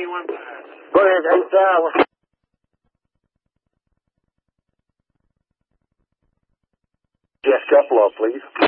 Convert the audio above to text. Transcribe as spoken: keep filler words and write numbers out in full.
Go ahead, eight thousand. Yes, couple of, please.